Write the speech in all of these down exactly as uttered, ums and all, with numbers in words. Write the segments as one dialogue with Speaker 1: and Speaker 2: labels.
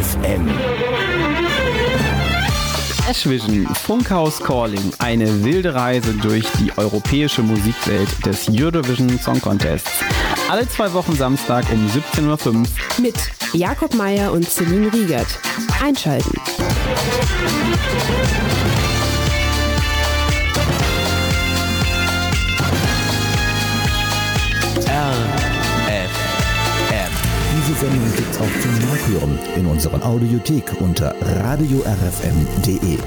Speaker 1: F M.
Speaker 2: Ashvision, Funkhaus Calling, eine wilde Reise durch die europäische Musikwelt des Eurovision Song Contests. Alle zwei Wochen Samstag um siebzehn Uhr fünf
Speaker 3: mit Jakob Meier und Celine Riegert. Einschalten.
Speaker 1: R F M. Diese Sendung gibt's auch zum Nachhören in unserer Audiothek unter radio r f m punkt d e.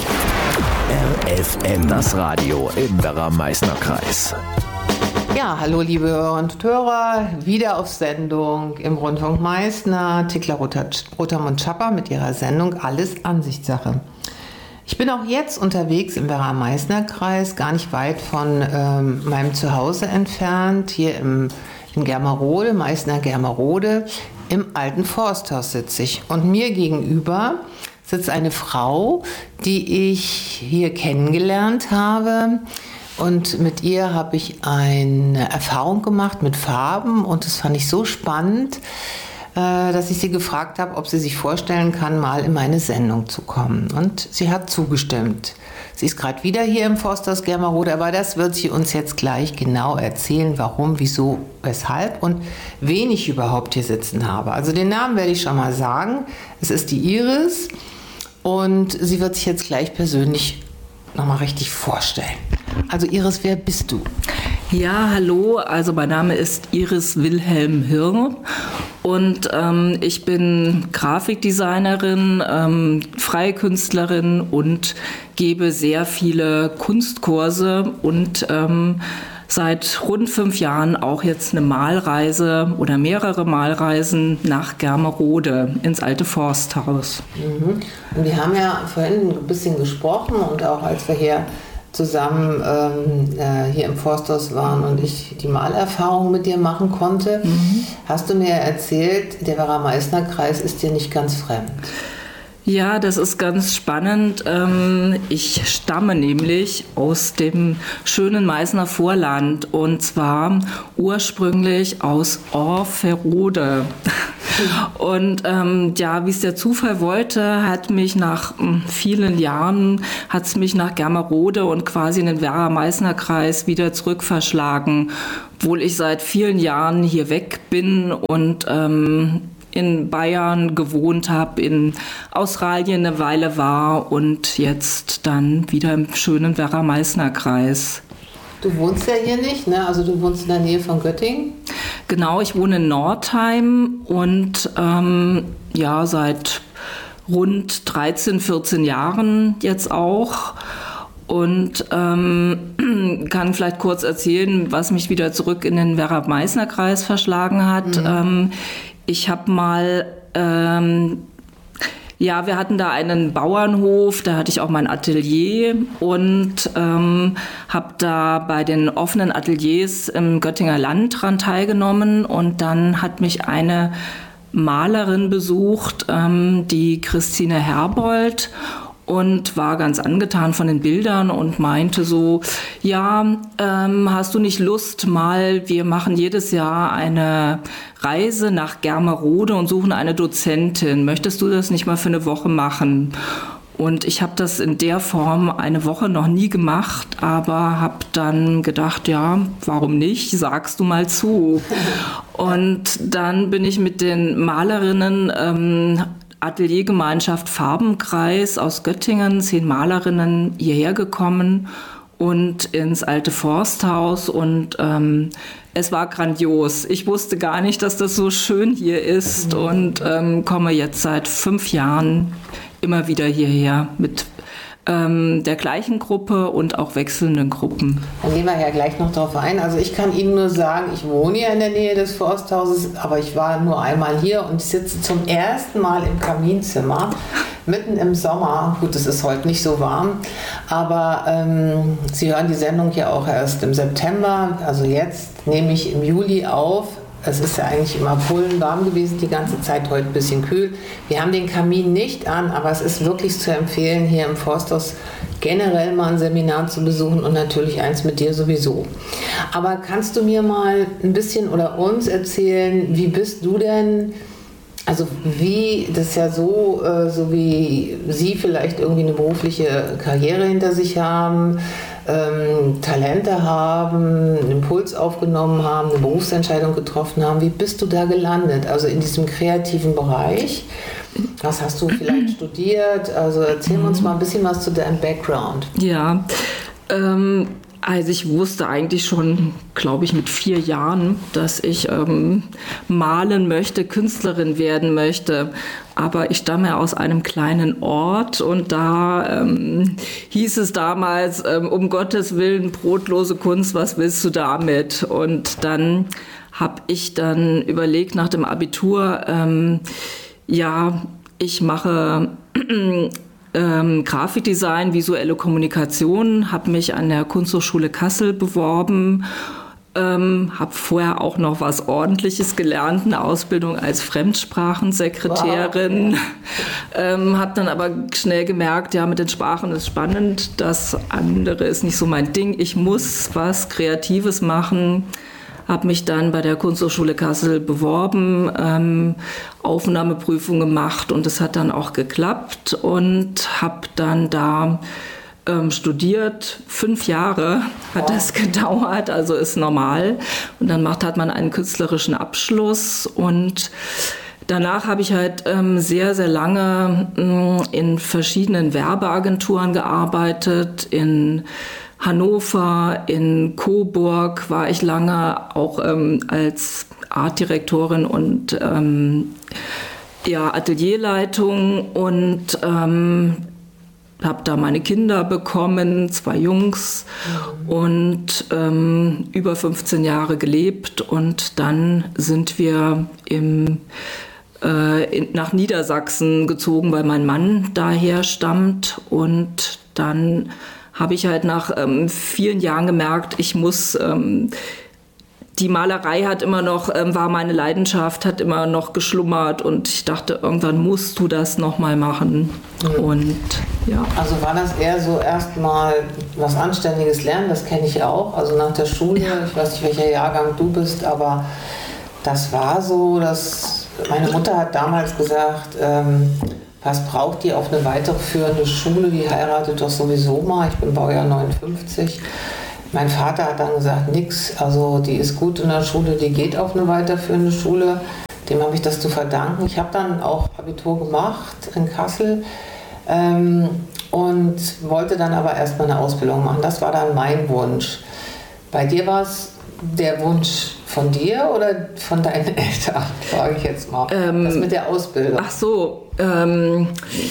Speaker 1: R F M, das Radio im Werra-Meißner-Kreis.
Speaker 4: Ja, hallo liebe Hörer und Hörer, wieder auf Sendung im Rundfunk Meißner, Thekla Rotermund-Schapper mit ihrer Sendung Alles Ansichtssache. Ich bin auch jetzt unterwegs im Werra-Meißner-Kreis, gar nicht weit von ähm, meinem Zuhause entfernt, hier im, in Germerode, Meißner-Germerode, im alten Forsthaus sitze ich. Und mir gegenüber sitzt eine Frau, die ich hier kennengelernt habe. Und mit ihr habe ich eine Erfahrung gemacht mit Farben und das fand ich so spannend, dass ich sie gefragt habe, ob sie sich vorstellen kann, mal in meine Sendung zu kommen. Und sie hat zugestimmt. Sie ist gerade wieder hier im Forsthaus Germerode, aber das wird sie uns jetzt gleich genau erzählen, warum, wieso, weshalb und wen ich überhaupt hier sitzen habe. Also den Namen werde ich schon mal sagen. Es ist die Iris und sie wird sich jetzt gleich persönlich nochmal richtig vorstellen. Also Iris, wer bist du?
Speaker 5: Ja, hallo, also mein Name ist Iris Wilhelm Hirn und ähm, ich bin Grafikdesignerin, ähm, freie Künstlerin und gebe sehr viele Kunstkurse und ähm, seit rund fünf Jahren auch jetzt eine Malreise oder mehrere Malreisen nach Germerode ins alte Forsthaus.
Speaker 4: Mhm. Und wir haben ja vorhin ein bisschen gesprochen und auch als wir hier zusammen ähm, äh, hier im Forsthaus waren und ich die Malerfahrung mit dir machen konnte, mhm. hast du mir erzählt, der Werra-Meißner-Kreis ist dir nicht ganz fremd.
Speaker 5: Ja, das ist ganz spannend. Ich stamme nämlich aus dem schönen Meißner Vorland und zwar ursprünglich aus Orferode. Und ähm, ja, wie es der Zufall wollte, hat mich nach m, vielen Jahren hat es mich nach Germerode und quasi in den Werra-Meißner-Kreis wieder zurückverschlagen, obwohl ich seit vielen Jahren hier weg bin und ähm, in Bayern gewohnt habe, in Australien eine Weile war und jetzt dann wieder im schönen Werra-Meißner-Kreis.
Speaker 4: Du wohnst ja hier nicht, ne? Also du wohnst in der Nähe von Göttingen?
Speaker 5: Genau, ich wohne in Nordheim und ähm, ja, seit rund dreizehn, vierzehn Jahren jetzt auch. Und ähm, kann vielleicht kurz erzählen, was mich wieder zurück in den Werra-Meißner-Kreis verschlagen hat. Mhm. Ähm, ich habe mal... Ähm, Ja, wir hatten da einen Bauernhof, da hatte ich auch mein Atelier und ähm, habe da bei den offenen Ateliers im Göttinger Land dran teilgenommen und dann hat mich eine Malerin besucht, ähm, die Christine Herbold, und war ganz angetan von den Bildern und meinte so, ja, ähm, hast du nicht Lust mal, wir machen jedes Jahr eine Reise nach Germerode und suchen eine Dozentin. Möchtest du das nicht mal für eine Woche machen? Und ich habe das in der Form eine Woche noch nie gemacht, aber habe dann gedacht, ja, warum nicht? Sagst du mal zu. Und dann bin ich mit den Malerinnen ähm, Ateliergemeinschaft Farbenkreis aus Göttingen, zehn Malerinnen hierher gekommen und ins alte Forsthaus und ähm, es war grandios. Ich wusste gar nicht, dass das so schön hier ist und ähm, komme jetzt seit fünf Jahren immer wieder hierher mit ähm, der gleichen Gruppe und auch wechselnden Gruppen.
Speaker 4: Dann gehen wir ja gleich noch drauf ein. Also ich kann Ihnen nur sagen, ich wohne ja in der Nähe des Forsthauses, aber ich war nur einmal hier und sitze zum ersten Mal im Kaminzimmer, mitten im Sommer. Gut, es ist heute nicht so warm, aber ähm, Sie hören die Sendung ja auch erst im September, also jetzt nehme ich im Juli auf. Es ist ja eigentlich immer bullenwarm gewesen, die ganze Zeit, heute ein bisschen kühl. Wir haben den Kamin nicht an, aber es ist wirklich zu empfehlen, hier im Forsthaus generell mal ein Seminar zu besuchen und natürlich eins mit dir sowieso. Aber kannst du mir mal ein bisschen oder uns erzählen, wie bist du denn Also wie, das ist ja so, äh, so wie Sie vielleicht irgendwie eine berufliche Karriere hinter sich haben, ähm, Talente haben, einen Impuls aufgenommen haben, eine Berufsentscheidung getroffen haben. Wie bist du da gelandet? Also in diesem kreativen Bereich. Was hast du vielleicht studiert? Also erzähl uns mal ein bisschen was zu deinem Background.
Speaker 5: Ja, ähm, also ich wusste eigentlich schon, glaube ich, mit vier Jahren, dass ich ähm, malen möchte, Künstlerin werden möchte. Aber ich stamme aus einem kleinen Ort und da ähm, hieß es damals, ähm, um Gottes Willen, brotlose Kunst, was willst du damit? Und dann habe ich dann überlegt nach dem Abitur, ähm, ja, ich mache ähm, Grafikdesign, visuelle Kommunikation, habe mich an der Kunsthochschule Kassel beworben, ähm, habe vorher auch noch was Ordentliches gelernt, eine Ausbildung als Fremdsprachensekretärin, wow. ähm, habe dann aber schnell gemerkt, ja, mit den Sprachen ist spannend, das andere ist nicht so mein Ding, ich muss was Kreatives machen. Habe mich dann bei der Kunsthochschule Kassel beworben, ähm, Aufnahmeprüfung gemacht und es hat dann auch geklappt und habe dann da ähm, studiert. Fünf Jahre hat das gedauert, also ist normal. Und dann macht, hat man einen künstlerischen Abschluss und danach habe ich halt ähm, sehr, sehr lange mh, in verschiedenen Werbeagenturen gearbeitet, in Hannover, in Coburg war ich lange auch ähm, als Artdirektorin und ähm, ja, Atelierleitung und ähm, habe da meine Kinder bekommen, zwei Jungs mhm. und ähm, über fünfzehn Jahre gelebt und dann sind wir im, äh, in, nach Niedersachsen gezogen, weil mein Mann daher stammt und dann habe ich halt nach ähm, vielen Jahren gemerkt, ich muss, ähm, die Malerei hat immer noch, ähm, war meine Leidenschaft, hat immer noch geschlummert und ich dachte, irgendwann musst du das nochmal machen. Mhm. Und ja.
Speaker 4: Also war das eher so erstmal was Anständiges lernen, das kenne ich auch, also nach der Schule, ich weiß nicht, welcher Jahrgang du bist, aber das war so, dass meine Mutter hat damals gesagt, ähm, was braucht die auf eine weiterführende Schule? Die heiratet doch sowieso mal. Ich bin Baujahr neunundfünfzig. Mein Vater hat dann gesagt, nix. Also die ist gut in der Schule, die geht auf eine weiterführende Schule. Dem habe ich das zu verdanken. Ich habe dann auch Abitur gemacht in Kassel ähm, und wollte dann aber erstmal eine Ausbildung machen. Das war dann mein Wunsch. Bei dir war es der Wunsch von dir oder von deinen Eltern, frage ich jetzt mal. Ähm, das mit der Ausbildung.
Speaker 5: Ach so, ähm,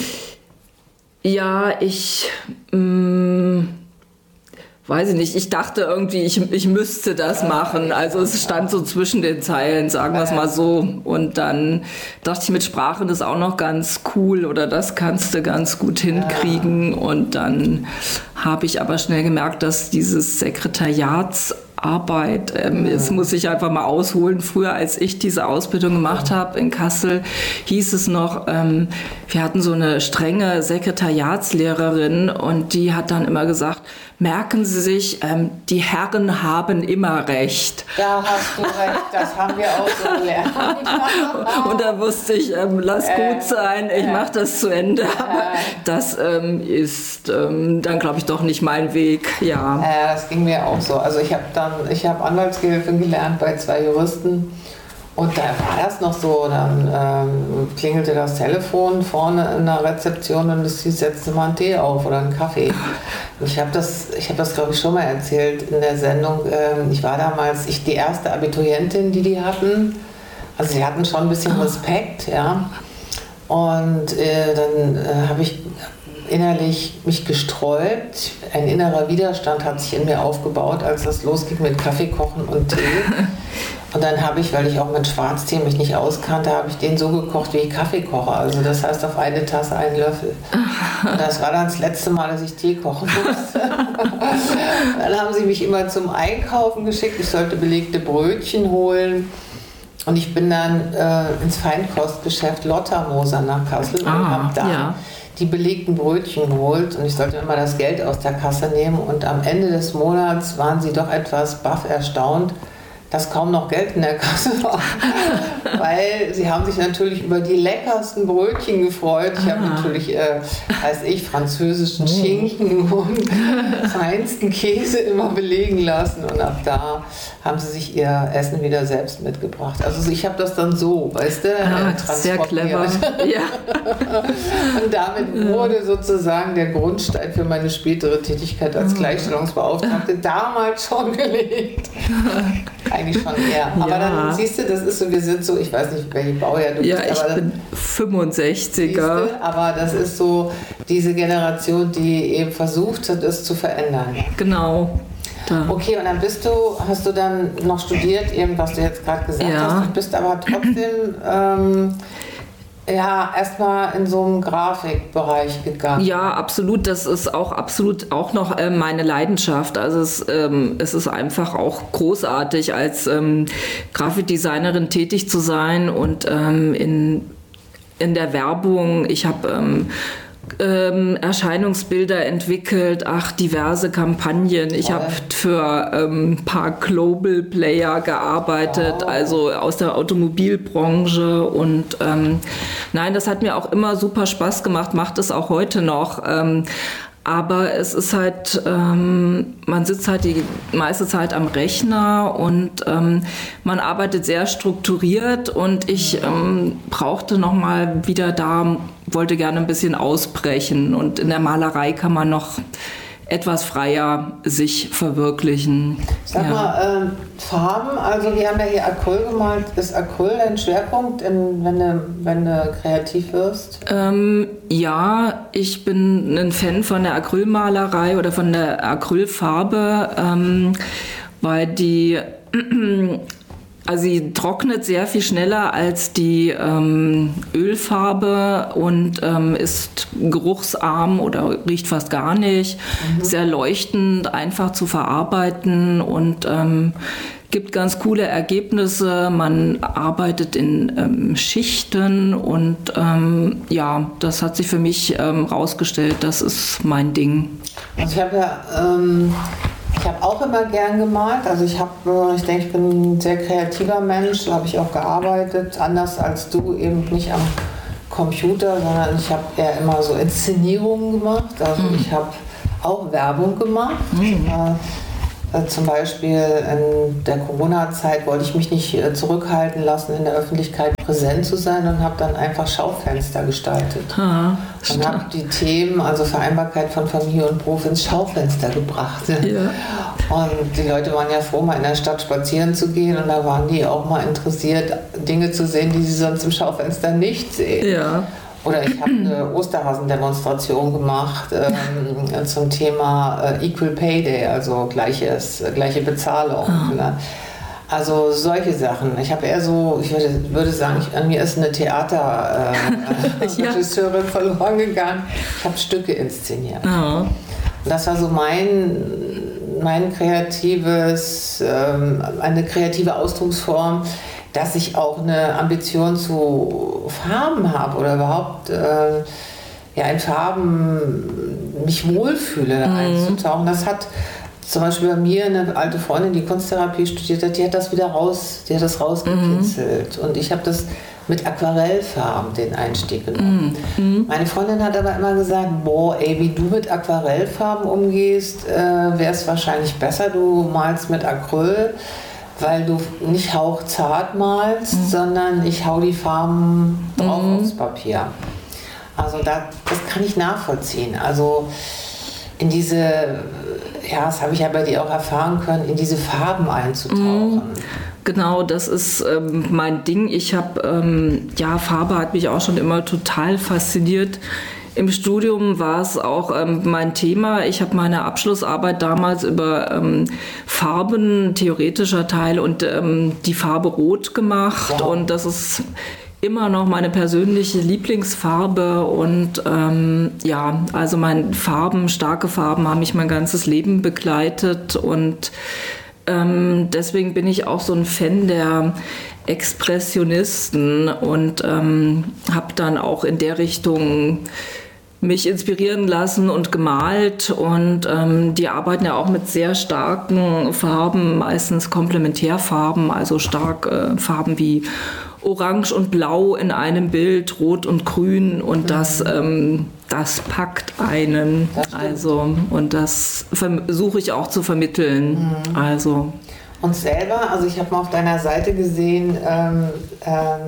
Speaker 5: ja, ich mh, weiß ich nicht, ich dachte irgendwie, ich, ich müsste das machen. Also es stand so zwischen den Zeilen, sagen wir es mal so. Und dann dachte ich, mit Sprachen ist auch noch ganz cool oder das kannst du ganz gut hinkriegen. Und dann habe ich aber schnell gemerkt, dass dieses Sekretariats Arbeit. Ähm, das muss ich einfach mal ausholen. Früher, als ich diese Ausbildung gemacht habe in Kassel, hieß es noch, ähm, wir hatten so eine strenge Sekretariatslehrerin und die hat dann immer gesagt, merken Sie sich, ähm, die Herren haben immer recht.
Speaker 4: Da hast du recht, das haben wir auch so gelernt.
Speaker 5: Und da wusste ich, ähm, lass äh, gut sein, ich äh, mache das zu Ende. Aber äh, das ähm, ist ähm, dann, glaube ich, doch nicht mein Weg. Ja,
Speaker 4: äh, das ging mir auch so. Also ich habe dann, ich habe Anwaltsgehilfin gelernt bei zwei Juristen. Und da war das noch so, dann ähm, klingelte das Telefon vorne in der Rezeption und es hieß, setzte mal einen Tee auf oder einen Kaffee. Und ich habe das, ich habe das glaube ich schon mal erzählt in der Sendung. Ähm, ich war damals ich die erste Abiturientin, die die hatten. Also sie hatten schon ein bisschen Respekt, ja. Und äh, dann äh, habe ich innerlich mich gesträubt. Ein innerer Widerstand hat sich in mir aufgebaut, als das losging mit Kaffee kochen und Tee. Und dann habe ich, weil ich auch mit Schwarztee mich nicht auskannte, habe ich den so gekocht, wie ich Kaffee koche. Also das heißt auf eine Tasse einen Löffel. Und das war dann das letzte Mal, dass ich Tee kochen musste. Dann haben sie mich immer zum Einkaufen geschickt. Ich sollte belegte Brötchen holen. Und ich bin dann äh, ins Feinkostgeschäft Lottermoser nach Kassel und
Speaker 5: ah,
Speaker 4: habe da
Speaker 5: ja.
Speaker 4: die belegten Brötchen geholt. Und ich sollte immer das Geld aus der Kasse nehmen. Und am Ende des Monats waren sie doch etwas baff erstaunt, dass kaum noch Geld in der Kasse war, weil sie haben sich natürlich über die leckersten Brötchen gefreut. Ich habe natürlich, äh, weiß ich, französischen Schinken und feinsten Käse immer belegen lassen und ab da haben sie sich ihr Essen wieder selbst mitgebracht. Also ich habe das dann so, weißt du,
Speaker 5: ah,
Speaker 4: äh,
Speaker 5: sehr clever. Ja.
Speaker 4: Und damit wurde sozusagen der Grundstein für meine spätere Tätigkeit als Gleichstellungsbeauftragte damals schon gelegt. Eigentlich schon eher. Aber ja. Dann siehst du, das ist so, wir sind so, ich weiß nicht, welche Baujahr du
Speaker 5: ja,
Speaker 4: bist.
Speaker 5: Ja, ich bin fünfundsechziger.
Speaker 4: Siehste, aber das ist so diese Generation, die eben versucht hat, es zu verändern.
Speaker 5: Genau. Da.
Speaker 4: Okay, und dann bist du, hast du dann noch studiert, eben was du jetzt gerade gesagt
Speaker 5: ja.
Speaker 4: hast, du bist aber trotzdem ähm, ja, erstmal in so einem Grafikbereich gegangen.
Speaker 5: Ja, absolut. Das ist auch absolut auch noch äh, meine Leidenschaft. Also es, ähm, es ist einfach auch großartig, als ähm, Grafikdesignerin tätig zu sein und ähm, in, in der Werbung. Ich habe ähm, Ähm, Erscheinungsbilder entwickelt, ach, diverse Kampagnen. Ich habe für ähm, ein paar Global Player gearbeitet, wow. also aus der Automobilbranche und ähm, nein, das hat mir auch immer super Spaß gemacht, macht es auch heute noch. Ähm, Aber es ist halt, ähm, man sitzt halt die meiste Zeit am Rechner und ähm, man arbeitet sehr strukturiert und ich ähm, brauchte nochmal wieder da, wollte gerne ein bisschen ausbrechen und in der Malerei kann man noch etwas freier sich verwirklichen.
Speaker 4: Sag
Speaker 5: ja.
Speaker 4: mal, äh, Farben, also wir haben ja hier Acryl gemalt. Ist Acryl ein Schwerpunkt, in, wenn, du, wenn du kreativ wirst?
Speaker 5: Ähm, ja, ich bin ein Fan von der Acrylmalerei oder von der Acrylfarbe, ähm, weil die... Also sie trocknet sehr viel schneller als die ähm, Ölfarbe und ähm, ist geruchsarm oder riecht fast gar nicht. Mhm. Sehr leuchtend, einfach zu verarbeiten und ähm, gibt ganz coole Ergebnisse. Man arbeitet in ähm, Schichten und ähm, ja, das hat sich für mich ähm, rausgestellt. Das ist mein Ding.
Speaker 4: Also ich habe ja... Ähm Ich habe auch immer gern gemalt, also ich habe, ich denke, ich bin ein sehr kreativer Mensch, da habe ich auch gearbeitet, anders als du, eben nicht am Computer, sondern ich habe eher immer so Inszenierungen gemacht, also mhm. ich habe auch Werbung gemacht. Mhm. Äh, zum Beispiel in der Corona-Zeit wollte ich mich nicht äh, zurückhalten lassen, in der Öffentlichkeit präsent zu sein und habe dann einfach Schaufenster gestaltet.
Speaker 5: Ah,
Speaker 4: und habe die Themen, also Vereinbarkeit von Familie und Beruf, ins Schaufenster gebracht.
Speaker 5: Ja.
Speaker 4: Und die Leute waren ja froh, mal in der Stadt spazieren zu gehen und da waren die auch mal interessiert, Dinge zu sehen, die sie sonst im Schaufenster nicht sehen.
Speaker 5: Ja.
Speaker 4: Oder ich habe eine Osterhasen-Demonstration gemacht ähm, zum Thema äh, Equal Pay Day, also gleiches, gleiche Bezahlung. Oh. Ne? Also solche Sachen. Ich habe eher so, ich würde, würde sagen, ich, an mir ist eine Theaterregisseurin äh, ja. verloren gegangen. Ich habe Stücke inszeniert. Oh. Und das war so mein, mein kreatives, ähm, eine kreative Ausdrucksform, dass ich auch eine Ambition zu Farben habe oder überhaupt äh, ja, in Farben mich wohlfühle, mhm. einzutauchen. Das hat zum Beispiel bei mir eine alte Freundin, die Kunsttherapie studiert hat, die hat das wieder raus, die hat das rausgekitzelt. Mhm. Und ich habe das mit Aquarellfarben den Einstieg genommen. Mhm. Meine Freundin hat aber immer gesagt, boah, ey, wie du mit Aquarellfarben umgehst, äh, wäre es wahrscheinlich besser, du malst mit Acryl, weil du nicht hauchzart malst, mhm. sondern ich hau die Farben drauf mhm. aufs Papier. Also da, das kann ich nachvollziehen. Also in diese, ja, das habe ich ja bei dir auch erfahren können, in diese Farben einzutauchen. Mhm.
Speaker 5: Genau, das ist ähm, mein Ding. Ich habe, ähm, ja, Farbe hat mich auch schon immer total fasziniert. Im Studium war es auch ähm, mein Thema. Ich habe meine Abschlussarbeit damals über ähm, Farben, theoretischer Teil, und ähm, die Farbe Rot gemacht. Wow. Und das ist immer noch meine persönliche Lieblingsfarbe. Und ähm, ja, also meine Farben, starke Farben haben mich mein ganzes Leben begleitet. Und ähm, deswegen bin ich auch so ein Fan der Expressionisten und ähm, habe dann auch in der Richtung mich inspirieren lassen und gemalt. Und ähm, die arbeiten ja auch mit sehr starken Farben, meistens Komplementärfarben, also stark äh, Farben wie Orange und Blau in einem Bild, Rot und Grün, und das, ähm, das packt einen.
Speaker 4: Das
Speaker 5: also, und das versuche ich auch zu vermitteln. Mhm. Also.
Speaker 4: Und selber, also ich habe mal auf deiner Seite gesehen, ähm, ähm,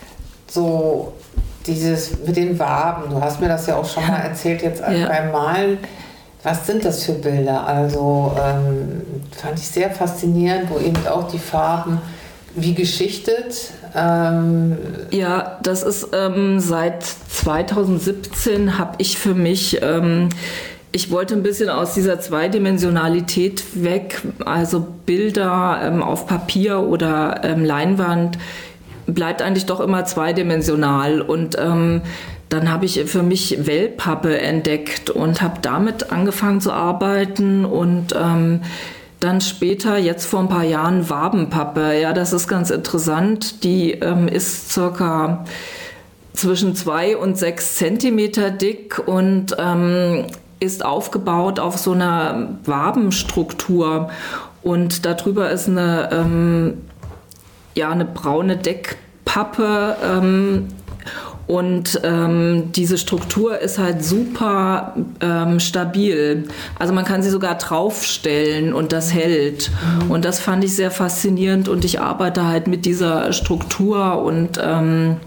Speaker 4: so dieses mit den Waben, du hast mir das ja auch schon mal erzählt jetzt ja. beim Malen. Was sind das für Bilder? Also ähm, fand ich sehr faszinierend, wo eben auch die Farben wie geschichtet. Ähm
Speaker 5: ja, das ist ähm, seit zweitausendsiebzehn habe ich für mich, ähm, ich wollte ein bisschen aus dieser Zweidimensionalität weg, also Bilder ähm, auf Papier oder ähm, Leinwand bleibt eigentlich doch immer zweidimensional, und ähm, dann habe ich für mich Wellpappe entdeckt und habe damit angefangen zu arbeiten, und ähm, dann später, jetzt vor ein paar Jahren, Wabenpappe. Ja, das ist ganz interessant. Die ähm, ist circa zwischen zwei und sechs Zentimeter dick und ähm, ist aufgebaut auf so einer Wabenstruktur. Und darüber ist eine, ähm, ja, eine braune Deckpappe. Ähm, Und ähm, diese Struktur ist halt super ähm, stabil. Also man kann sie sogar draufstellen und das hält. Mhm. Und das fand ich sehr faszinierend, und ich arbeite halt mit dieser Struktur, und ähm,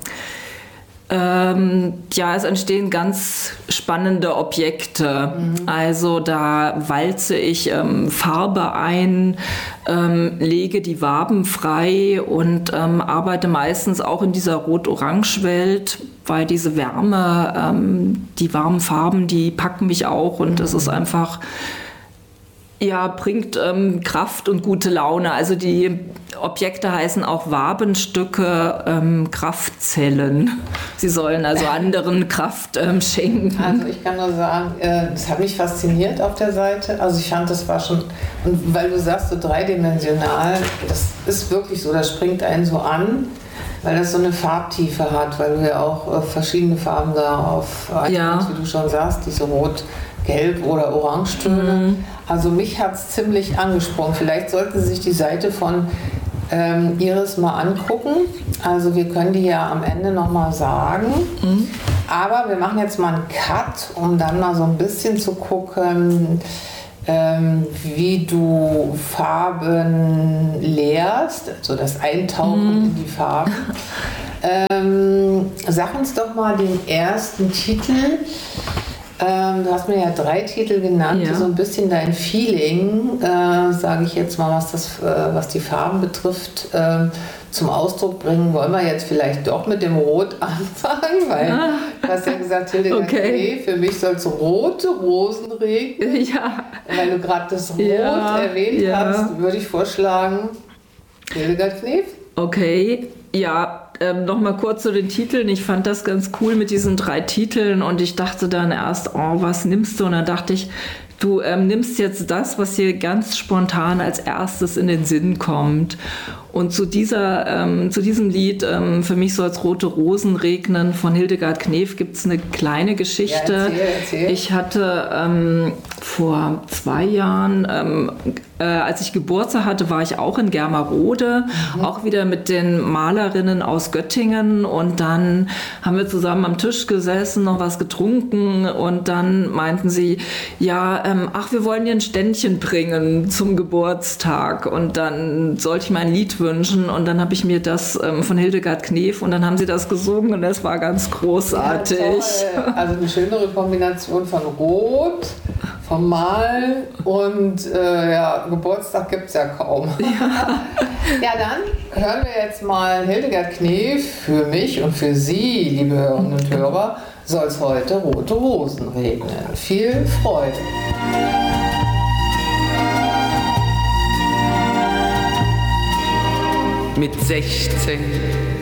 Speaker 5: ähm, ja, es entstehen ganz spannende Objekte. Mhm. Also da walze ich ähm, Farbe ein, ähm, lege die Waben frei und ähm, arbeite meistens auch in dieser Rot-Orange-Welt, weil diese Wärme, ähm, die warmen Farben, die packen mich auch, und es ist einfach, ja, bringt ähm, Kraft und gute Laune. Also die Objekte heißen auch Wabenstücke, ähm, Kraftzellen. Sie sollen also anderen Kraft ähm, schenken.
Speaker 4: Also ich kann nur sagen, äh, das hat mich fasziniert auf der Seite. Also ich fand, das war schon, und weil du sagst, so dreidimensional, das ist wirklich so, das springt einen so an, weil das so eine Farbtiefe hat, weil du ja auch äh, verschiedene Farben da auf,
Speaker 5: ja.
Speaker 4: wie du schon sagst, diese Rot, Gelb oder Orangetöne. Mhm. Also mich hat es ziemlich angesprochen. Vielleicht sollten Sie sich die Seite von ähm, Iris mal angucken. Also wir können die ja am Ende nochmal sagen. Mhm. Aber wir machen jetzt mal einen Cut, um dann mal so ein bisschen zu gucken, ähm, wie du Farben lehrst, also das Eintauchen mhm. in die Farben. ähm, sag uns doch mal den ersten Titel. Ähm, du hast mir ja drei Titel genannt, ja. die so ein bisschen dein Feeling, äh, sage ich jetzt mal, was, das, äh, was die Farben betrifft, äh, zum Ausdruck bringen. Wollen wir jetzt vielleicht doch mit dem Rot anfangen, weil ah. du hast ja gesagt, Hildegard
Speaker 5: okay.
Speaker 4: Knef, für mich soll es rote Rosen regnen.
Speaker 5: Ja.
Speaker 4: Weil du gerade das Rot
Speaker 5: ja.
Speaker 4: erwähnt
Speaker 5: ja.
Speaker 4: hast, würde ich vorschlagen, Hildegard Knef.
Speaker 5: Okay, ja. Ähm, noch mal kurz zu den Titeln. Ich fand das ganz cool mit diesen drei Titeln, und ich dachte dann erst, oh, was nimmst du? Und dann dachte ich, du ähm, nimmst jetzt das, was dir ganz spontan als erstes in den Sinn kommt. Und zu, dieser, ähm, zu diesem Lied, ähm, für mich soll es rote Rosen regnen, von Hildegard Knef, gibt es eine kleine Geschichte.
Speaker 4: Ja, erzähl, erzähl.
Speaker 5: Ich hatte ähm, vor zwei Jahren, ähm, äh, als ich Geburtstag hatte, war ich auch in Germerode, mhm. auch wieder mit den Malerinnen aus Göttingen, und dann haben wir zusammen am Tisch gesessen, noch was getrunken, und dann meinten sie, ja, ähm, ach, wir wollen dir ein Ständchen bringen zum Geburtstag, und dann sollte ich mein Lied wünschen, und dann habe ich mir das ähm, von Hildegard Knef, und dann haben sie das gesungen, und das war ganz großartig.
Speaker 4: Ja, also eine schönere Kombination von Rot, vom Mal und äh, ja, Geburtstag gibt es ja kaum.
Speaker 5: Ja.
Speaker 4: Ja, dann hören wir jetzt mal Hildegard Knef. Für mich und für Sie, liebe Hörerinnen und Hörer, soll es heute rote Rosen regnen. Viel Freude.
Speaker 6: Mit sechzehn